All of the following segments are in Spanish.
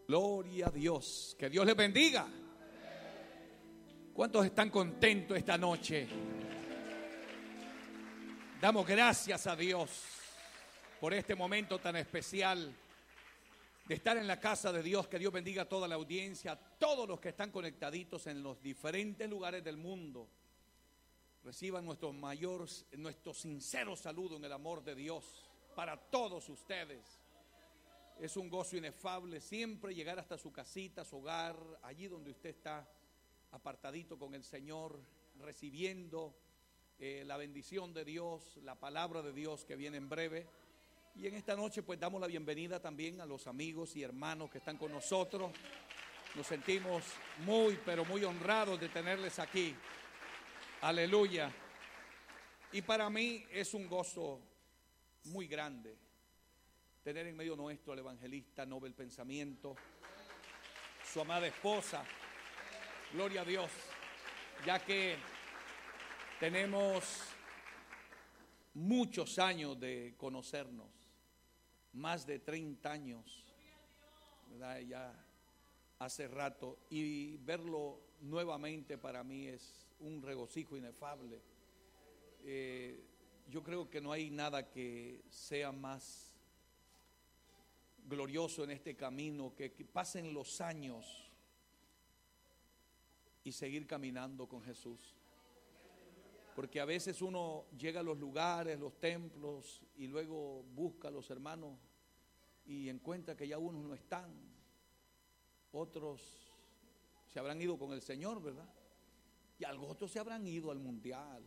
Gloria a Dios. Que Dios les bendiga. ¿Cuántos están contentos esta noche? Damos gracias a Dios por este momento tan especial de estar en la casa de Dios. Que Dios bendiga a toda la audiencia, a todos los que están conectaditos en los diferentes lugares del mundo. Reciban nuestro sincero saludo en el amor de Dios para todos ustedes. Es un gozo inefable siempre llegar hasta su casita, su hogar, allí donde usted está apartadito con el Señor, recibiendo la bendición de Dios, la palabra de Dios que viene en breve. Y en esta noche pues damos la bienvenida también a los amigos y hermanos que están con nosotros. Nos sentimos muy, pero muy honrados de tenerles aquí. Aleluya. Y para mí es un gozo muy grande tener en medio nuestro al evangelista Nobel Pensamiento, su amada esposa, gloria a Dios, ya que tenemos muchos años de conocernos, más de 30 años, ¿verdad? Ya hace rato, y verlo nuevamente para mí es un regocijo inefable. Yo creo que no hay nada que sea más glorioso en este camino que pasen los años y seguir caminando con Jesús. Porque a veces uno llega a los lugares, los templos, y luego busca a los hermanos y encuentra que ya unos no están, otros se habrán ido con el Señor, ¿verdad? Y otros se habrán ido al mundial.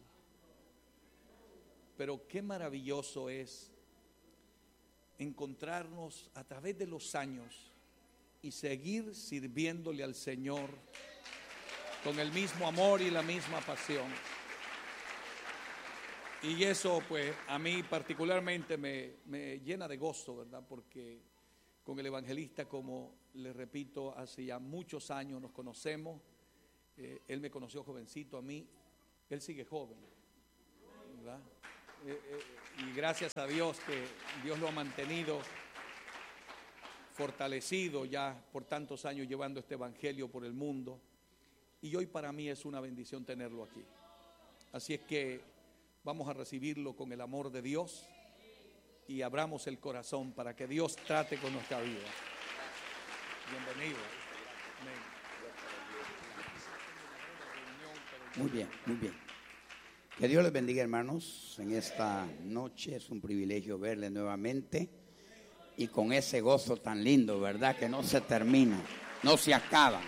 Pero qué maravilloso es encontrarnos a través de los años y seguir sirviéndole al Señor con el mismo amor y la misma pasión. Y eso pues a mí particularmente me llena de gozo, ¿verdad? Porque con el evangelista, como les repito, hace ya muchos años nos conocemos. Él me conoció jovencito a mí, él sigue joven, ¿verdad? Y gracias a Dios que Dios lo ha mantenido fortalecido ya por tantos años llevando este evangelio por el mundo. Y hoy para mí es una bendición tenerlo aquí. Así es que vamos a recibirlo con el amor de Dios y abramos el corazón para que Dios trate con nuestra vida. Bienvenido. Amén. Muy bien, muy bien. Que Dios les bendiga, hermanos. En esta noche es un privilegio verles nuevamente y con ese gozo tan lindo, ¿verdad? Que no se termina, no se acaba.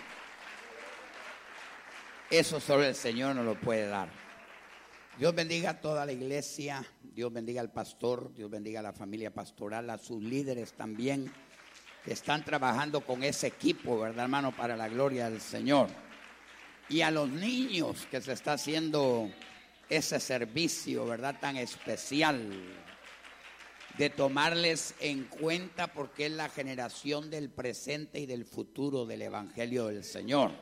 Eso solo el Señor nos lo puede dar. Dios bendiga a toda la iglesia, Dios bendiga al pastor, Dios bendiga a la familia pastoral, a sus líderes también, que están trabajando con ese equipo, ¿verdad, hermano? Para la gloria del Señor. Y a los niños que se está haciendo ese servicio, ¿verdad? Tan especial de tomarles en cuenta porque es la generación del presente y del futuro del Evangelio del Señor.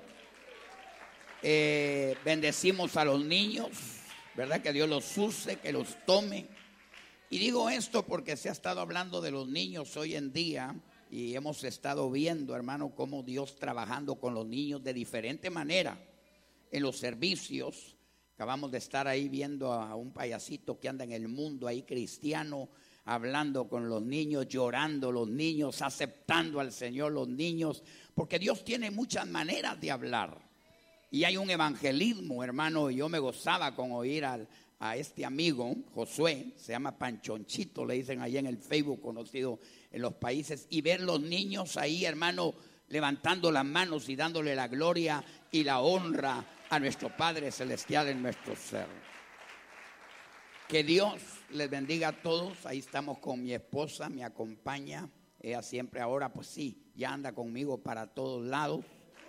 Bendecimos a los niños, ¿verdad? Que Dios los use, que los tome. Y digo esto porque se ha estado hablando de los niños hoy en día y hemos estado viendo, hermano, cómo Dios trabajando con los niños de diferente manera en los servicios. Acabamos de estar ahí viendo a un payasito que anda en el mundo ahí cristiano, hablando con los niños, llorando los niños, aceptando al Señor los niños, porque Dios tiene muchas maneras de hablar. Y hay un evangelismo, hermano. Yo me gozaba con oír a este amigo, Josué, se llama Panchonchito, le dicen ahí en el Facebook, conocido en los países, y ver los niños ahí, hermano, levantando las manos y dándole la gloria y la honra a nuestro Padre Celestial en nuestro ser. Que Dios les bendiga a todos. Ahí estamos con mi esposa, me acompaña. Ella siempre ahora, pues sí, ya anda conmigo para todos lados.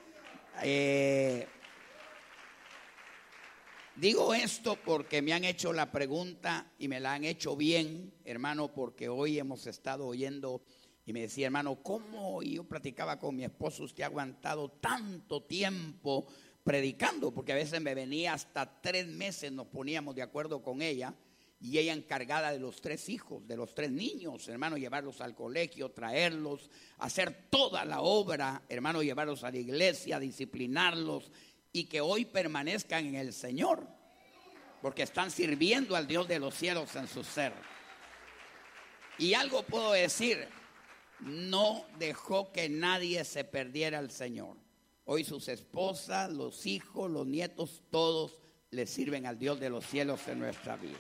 Digo esto porque me han hecho la pregunta y me la han hecho bien, hermano, porque hoy hemos estado oyendo y me decía, hermano, ¿cómo? Y yo platicaba con mi esposo, usted ha aguantado tanto tiempo predicando, porque a veces me venía hasta 3 meses, nos poníamos de acuerdo con ella y ella encargada de los 3 hijos, de los 3 niños, hermano, llevarlos al colegio, traerlos, hacer toda la obra, hermano, llevarlos a la iglesia, disciplinarlos y que hoy permanezcan en el Señor, porque están sirviendo al Dios de los cielos en su ser. Y algo puedo decir, no dejó que nadie se perdiera al Señor. Hoy sus esposas, los hijos, los nietos, todos le sirven al Dios de los cielos en nuestra vida.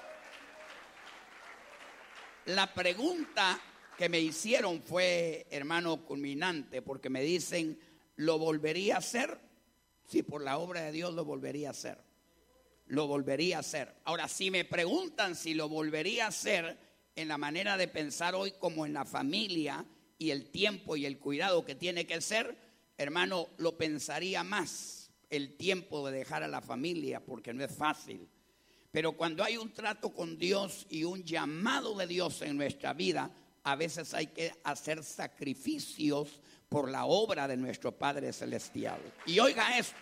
La pregunta que me hicieron fue, hermano, culminante, porque me dicen, ¿lo volvería a hacer? Sí, por la obra de Dios lo volvería a hacer. Lo volvería a hacer. Ahora, si me preguntan si lo volvería a hacer en la manera de pensar hoy como en la familia y el tiempo y el cuidado que tiene que ser, hermano, lo pensaría más el tiempo de dejar a la familia, porque no es fácil. Pero cuando hay un trato con Dios y un llamado de Dios en nuestra vida, a veces hay que hacer sacrificios por la obra de nuestro Padre Celestial. Y oiga esto,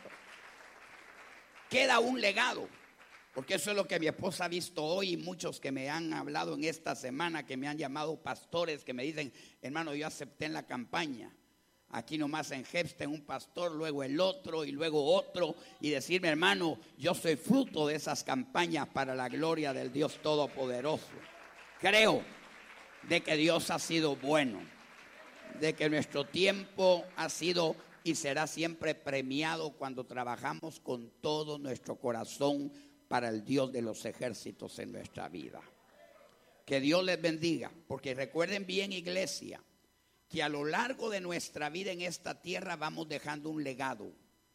queda un legado. Porque eso es lo que mi esposa ha visto hoy y muchos que me han hablado en esta semana, que me han llamado pastores, que me dicen, hermano, yo acepté en la campaña. Aquí nomás en Hepsten un pastor, luego el otro y luego otro. Y decirme, hermano, yo soy fruto de esas campañas para la gloria del Dios Todopoderoso. Creo de que Dios ha sido bueno, de que nuestro tiempo ha sido y será siempre premiado cuando trabajamos con todo nuestro corazón para el Dios de los ejércitos en nuestra vida. Que Dios les bendiga, porque recuerden bien, iglesia, que a lo largo de nuestra vida en esta tierra vamos dejando un legado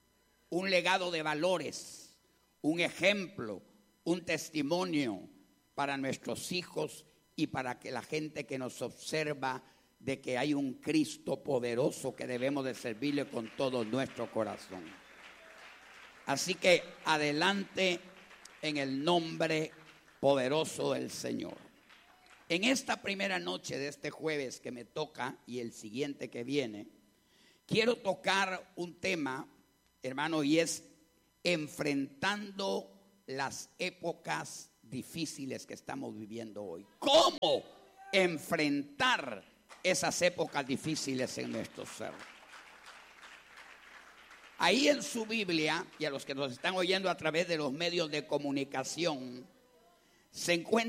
de valores, un ejemplo, un testimonio para nuestros hijos y para que la gente que nos observa de que hay un Cristo poderoso que debemos de servirle con todo nuestro corazón. Así que adelante en el nombre poderoso del Señor. En esta primera noche de este jueves que me toca y el siguiente que viene, quiero tocar un tema, hermano, y es enfrentando las épocas difíciles que estamos viviendo hoy. ¿Cómo enfrentar esas épocas difíciles en nuestro ser? Ahí en su Biblia, y a los que nos están oyendo a través de los medios de comunicación, se encuentra